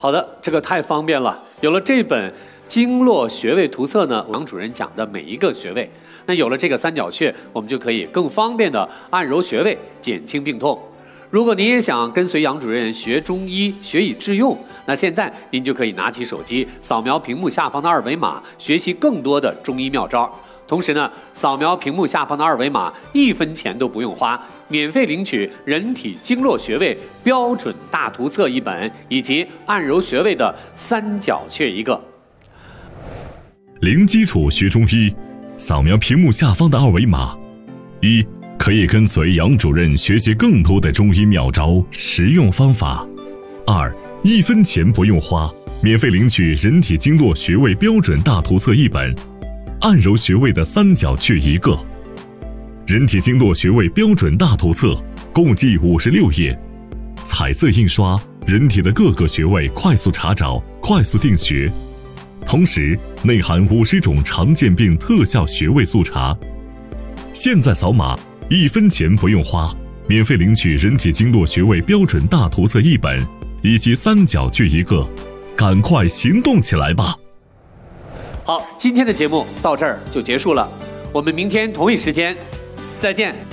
好的，这个太方便了。有了这本经络穴位图册呢，杨主任讲的每一个穴位，那有了这个三角穴，我们就可以更方便的按揉穴位，减轻病痛。如果您也想跟随杨主任学中医，学以致用，那现在您就可以拿起手机，扫描屏幕下方的二维码，学习更多的中医妙招。同时呢，扫描屏幕下方的二维码，1分钱都不用花，免费领取人体经络穴位标准大图册1本，以及按揉穴位的三角穴1个。 零基础学中医，扫描屏幕下方的二维码。1. 可以跟随杨主任学习更多的中医妙招、实用方法。2. 1分钱不用花，免费领取人体经络穴位标准大图册1本。按揉穴位的三角穴1个。人体经络穴位标准大图册共计56页，彩色印刷，人体的各个穴位快速查找，快速定穴。同时内含50种常见病特效穴位速查。现在扫码，1分钱不用花，免费领取人体经络穴位标准大图册1本，以及三角穴1个，赶快行动起来吧！ 好，今天的节目到这儿就结束了，我们明天同一时间再见。